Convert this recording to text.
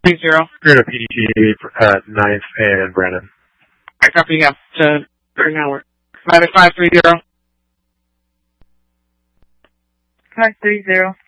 30. You're going to PDG at 9th and Brandon. I copy, yeah, to bring hour. 9530. Car 30.